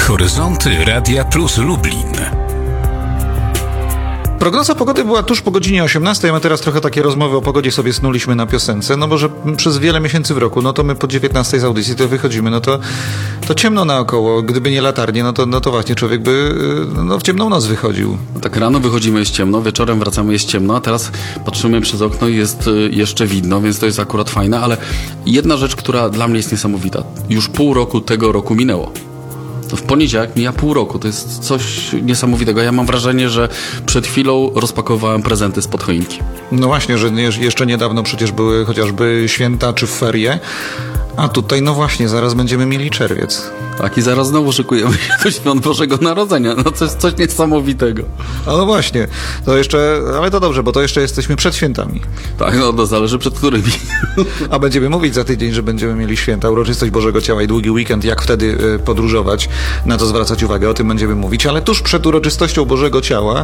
Horyzonty Radia Plus Lublin. Prognoza pogody była tuż po godzinie 18, a my teraz trochę takie rozmowy o pogodzie sobie snuliśmy na piosence, no bo że przez wiele miesięcy w roku, no to my po 19 z audycji to wychodzimy, no to ciemno naokoło, gdyby nie latarnie, no to właśnie człowiek by w ciemną noc wychodził. Tak rano wychodzimy, jest ciemno, wieczorem wracamy, jest ciemno, a teraz patrzymy przez okno i jest jeszcze widno, więc to jest akurat fajne, ale jedna rzecz, która dla mnie jest niesamowita, już pół roku tego roku minęło. W poniedziałek mija pół roku. To jest coś niesamowitego. Ja mam wrażenie, że przed chwilą rozpakowałem prezenty spod choinki. No właśnie, że jeszcze niedawno przecież były chociażby święta czy ferie, a tutaj no właśnie, zaraz będziemy mieli czerwiec. Tak, i zaraz znowu szykujemy się do świąt Bożego Narodzenia. No to jest coś niesamowitego. No właśnie, to jeszcze, ale to dobrze, bo to jeszcze jesteśmy przed świętami. Tak, no to zależy przed którymi. A będziemy mówić za tydzień, że będziemy mieli święta, uroczystość Bożego Ciała i długi weekend, jak wtedy podróżować, na to zwracać uwagę, o tym będziemy mówić, ale tuż przed uroczystością Bożego Ciała,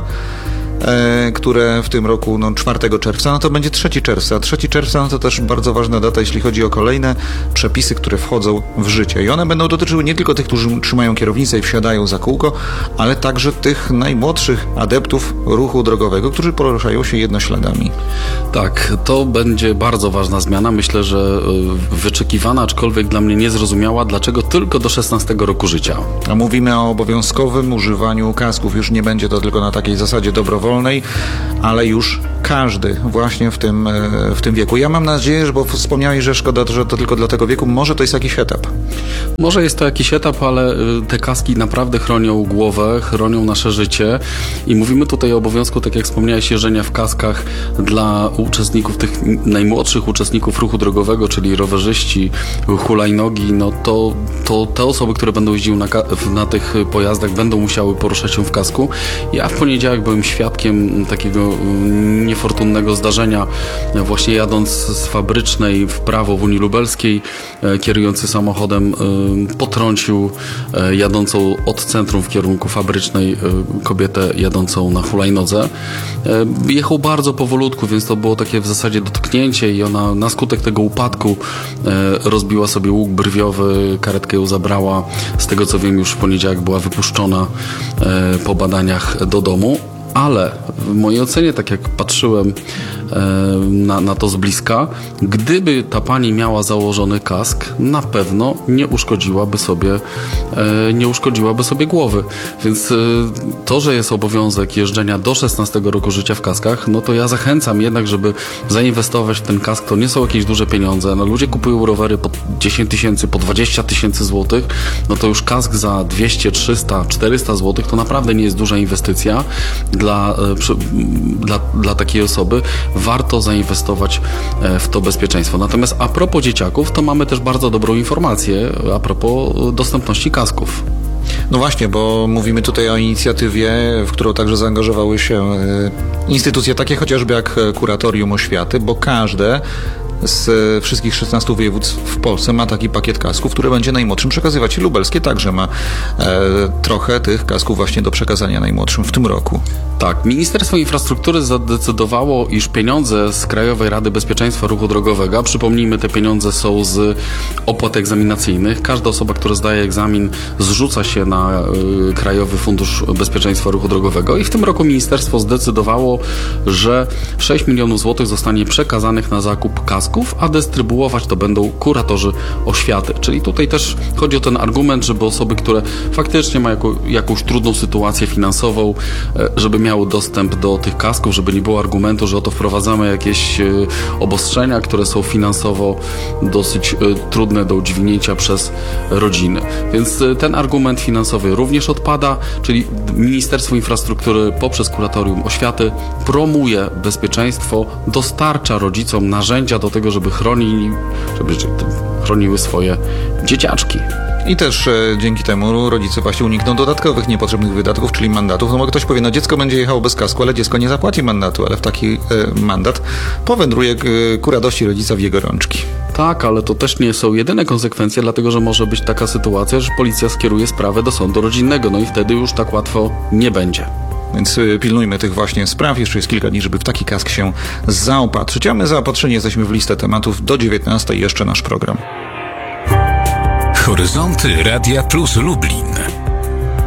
które w tym roku 4 czerwca, no to będzie 3 czerwca. 3 czerwca no to też bardzo ważna data, jeśli chodzi o kolejne przepisy, które wchodzą w życie. I one będą dotyczyły nie tylko tych, którzy trzymają kierownicę i wsiadają za kółko, ale także tych najmłodszych adeptów ruchu drogowego, którzy poruszają się jednośladami. Tak, to będzie bardzo ważna zmiana. Myślę, że wyczekiwana, aczkolwiek dla mnie niezrozumiała, dlaczego tylko do 16 roku życia. A mówimy o obowiązkowym używaniu kasków. Już nie będzie to tylko na takiej zasadzie dobrowolnej, ale już każdy właśnie w tym wieku. Ja mam nadzieję, że bo wspomniałeś, że szkoda, że to tylko dla tego wieku. Może to jest jakiś etap. Może jest to jakiś etap, ale te kaski naprawdę chronią głowę, chronią nasze życie i mówimy tutaj o obowiązku, tak jak wspomniałeś, jeżdżenia w kaskach dla uczestników, tych najmłodszych uczestników ruchu drogowego, czyli rowerzyści, hulajnogi, no to te osoby, które będą jeździły na tych pojazdach, będą musiały poruszać się w kasku. Ja w poniedziałek byłem świadkiem takiego niefortunnego zdarzenia. Właśnie jadąc z Fabrycznej w prawo w Unii Lubelskiej, kierujący samochodem potrącił jadącą od centrum w kierunku Fabrycznej kobietę jadącą na hulajnodze. Jechał bardzo powolutku, więc to było takie w zasadzie dotknięcie i ona na skutek tego upadku rozbiła sobie łuk brwiowy, karetkę ją zabrała. Z tego co wiem, już w poniedziałek była wypuszczona po badaniach do domu. Ale w mojej ocenie, tak jak patrzyłem na to z bliska, gdyby ta pani miała założony kask, na pewno nie uszkodziłaby sobie głowy. Więc to, że jest obowiązek jeżdżenia do 16 roku życia w kaskach, no to ja zachęcam jednak, żeby zainwestować w ten kask. To nie są jakieś duże pieniądze. No, ludzie kupują rowery po 10 tysięcy, po 20 tysięcy złotych. No to już kask za 200, 300, 400 złotych to naprawdę nie jest duża inwestycja. Dla takiej osoby warto zainwestować w to bezpieczeństwo. Natomiast a propos dzieciaków, to mamy też bardzo dobrą informację a propos dostępności kasków. No właśnie, bo mówimy tutaj o inicjatywie, w którą także zaangażowały się instytucje takie chociażby jak Kuratorium Oświaty, bo każde z wszystkich 16 województw w Polsce ma taki pakiet kasków, który będzie najmłodszym przekazywać. Lubelskie także ma trochę tych kasków właśnie do przekazania najmłodszym w tym roku. Tak, Ministerstwo Infrastruktury zadecydowało, iż pieniądze z Krajowej Rady Bezpieczeństwa Ruchu Drogowego, a przypomnijmy, te pieniądze są z opłat egzaminacyjnych. Każda osoba, która zdaje egzamin, zrzuca się na Krajowy Fundusz Bezpieczeństwa Ruchu Drogowego i w tym roku ministerstwo zdecydowało, że 6 milionów złotych zostanie przekazanych na zakup kasków, a dystrybuować to będą kuratorzy oświaty. Czyli tutaj też chodzi o ten argument, żeby osoby, które faktycznie mają jakąś trudną sytuację finansową, żeby miały dostęp do tych kasków, żeby nie było argumentu, że oto wprowadzamy jakieś obostrzenia, które są finansowo dosyć trudne do udźwignięcia przez rodziny. Więc ten argument finansowy również odpada, czyli Ministerstwo Infrastruktury poprzez Kuratorium Oświaty promuje bezpieczeństwo, dostarcza rodzicom narzędzia do tego, żeby chroniły swoje dzieciaczki. I też dzięki temu rodzice właśnie unikną dodatkowych niepotrzebnych wydatków, czyli mandatów. No bo ktoś powie, no dziecko będzie jechało bez kasku, ale dziecko nie zapłaci mandatu, ale w taki mandat powędruje ku radości rodzica w jego rączki. Tak, ale to też nie są jedyne konsekwencje, dlatego że może być taka sytuacja, że policja skieruje sprawę do sądu rodzinnego, no i wtedy już tak łatwo nie będzie. Więc pilnujmy tych właśnie spraw. Jeszcze jest kilka dni, żeby w taki kask się zaopatrzyć. A my zaopatrzeni jesteśmy w listę tematów. Do 19 jeszcze nasz program. Horyzonty Radia Plus Lublin.